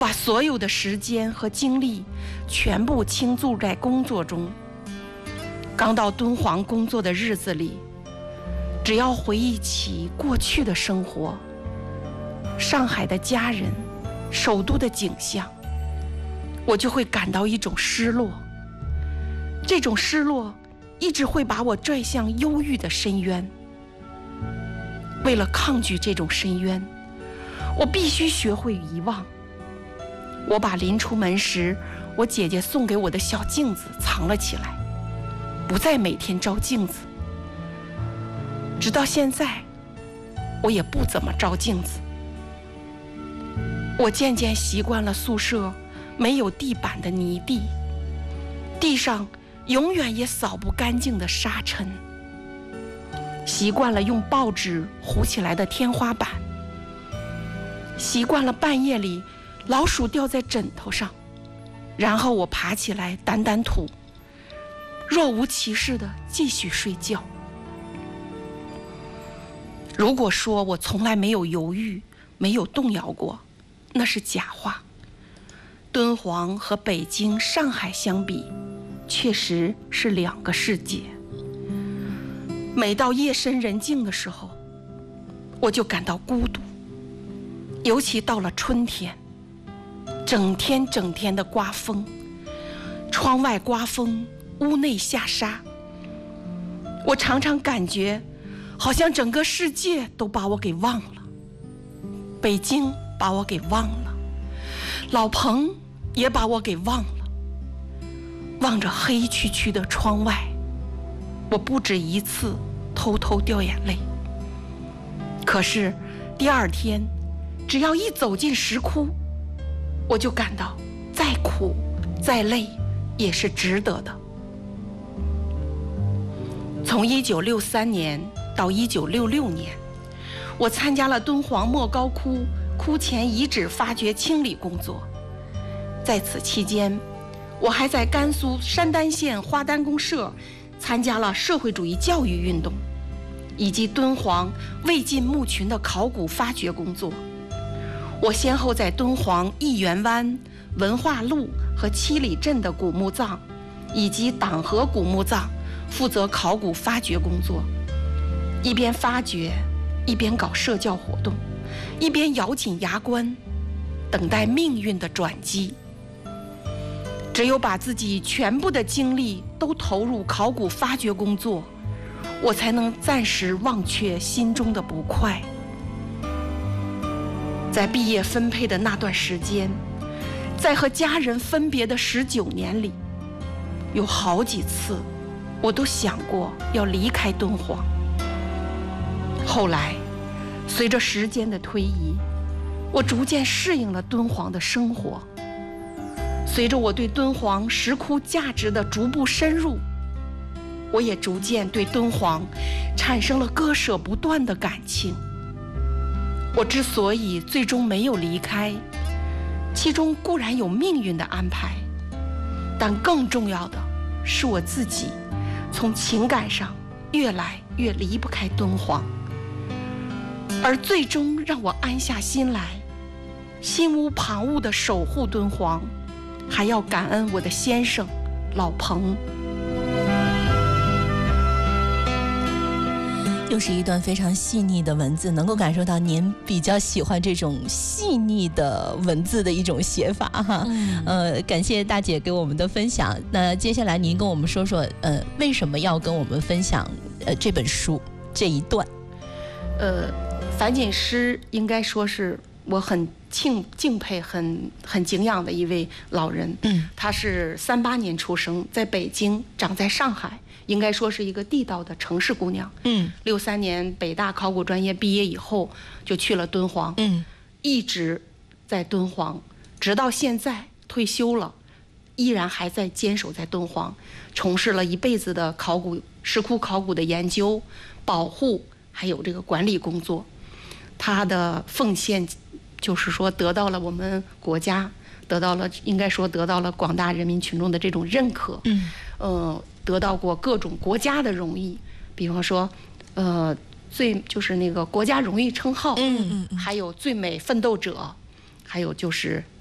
把所有的时间和精力全部倾注在工作中。刚到敦煌工作的日子里，只要回忆起过去的生活，上海的家人，首都的景象，我就会感到一种失落。这种失落一直会把我拽向忧郁的深渊。为了抗拒这种深渊，我必须学会遗忘。我把临出门时我姐姐送给我的小镜子藏了起来，不再每天照镜子。直到现在，我也不怎么照镜子。我渐渐习惯了宿舍没有地板的泥地，地上永远也扫不干净的沙尘，习惯了用报纸糊起来的天花板，习惯了半夜里老鼠掉在枕头上，然后我爬起来掸掸土，若无其事地继续睡觉。如果说我从来没有犹豫，没有动摇过，那是假话。敦煌和北京、上海相比，确实是两个世界。每到夜深人静的时候，我就感到孤独，尤其到了春天，整天的刮风，窗外刮风，屋内下沙，我常常感觉好像整个世界都把我给忘了，北京把我给忘了，老彭也把我给忘了。望着黑黢黢的窗外，我不止一次偷偷掉眼泪。可是第二天，只要一走进石窟，我就感到再苦再累也是值得的。从1963年到1966年，我参加了敦煌莫高窟窟前遗址发掘清理工作。在此期间，我还在甘肃山丹县花丹公社参加了社会主义教育运动，以及敦煌魏晋墓群的考古发掘工作。我先后在敦煌义元湾、文化路和七里镇的古墓葬，以及党河古墓葬负责考古发掘工作，一边发掘，一边搞社教活动，一边咬紧牙关，等待命运的转机。只有把自己全部的精力都投入考古发掘工作，我才能暂时忘却心中的不快。在毕业分配的那段时间，在和家人分别的19年里，有好几次我都想过要离开敦煌。后来随着时间的推移，我逐渐适应了敦煌的生活。随着我对敦煌石窟价值的逐步深入，我也逐渐对敦煌产生了割舍不断的感情。我之所以最终没有离开，其中固然有命运的安排，但更重要的是我自己从情感上越来越离不开敦煌。而最终让我安下心来，心无旁骛地守护敦煌，还要感恩我的先生老彭。 又是一段非常细腻的文字，能够感受到您比较喜欢这种细腻的文字的一种写法哈。感谢大姐给我们的分享。那接下来您跟我们说说，为什么要跟我们分享这本书这一段？ 樊锦诗应该说是我很敬佩、很敬仰的一位老人。他是38年出生，在北京，长在上海，应该说是一个地道的城市姑娘。63年北大考古专业毕业以后，就去了敦煌。一直在敦煌，直到现在退休了，依然还在坚守在敦煌，从事了一辈子的考古石窟考古的研究、保护，还有这个管理工作。他的奉献就是说得到了我们国家，应该说得到了广大人民群众的这种认可。得到过各种国家的荣誉，比方说就是那个国家荣誉称号，还有最美奋斗者，还有就是